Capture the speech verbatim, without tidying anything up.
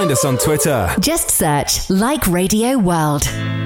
Find us on Twitter. Just search Like Radio World.